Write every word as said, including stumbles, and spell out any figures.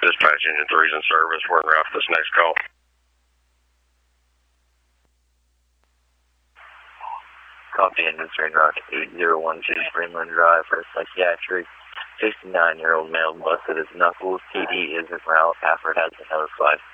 Dispatch engine three's in service. We're en route for this next call. Copy, engine three en route to eight zero one two Greenland Drive for a psychiatric sixty-nine-year-old male busted his knuckles. P D is en route. Halford has been notified.